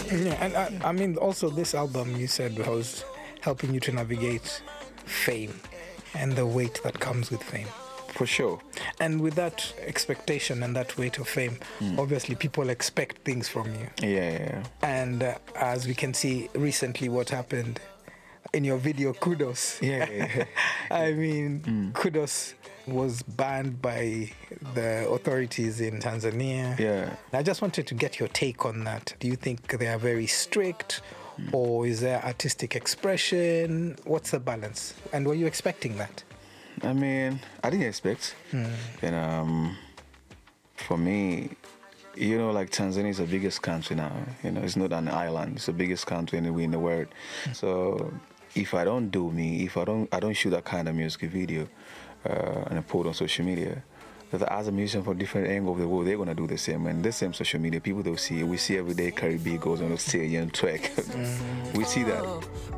Yeah, and I mean, also this album you said was helping you to navigate fame and the weight that comes with fame. For sure. And with that expectation and that weight of fame, obviously people expect things from you. Yeah. And as we can see recently, what happened in your video, Kudos. Yeah. I mean, Kudos was banned by the authorities in Tanzania. Yeah. I just wanted to get your take on that. Do you think they are very strict, or is there artistic expression? What's the balance? And were you expecting that? I mean, I didn't expect. And for me, like Tanzania is the biggest country now. It's not an island. It's the biggest country anywhere in the world. So if I don't do me, if I don't shoot that kind of music video and I put it on social media, that as a musician from different angle of the world, they're gonna do the same. And the same social media, people they'll see it. We see every day Caribbean goes on the stage and track. We see that.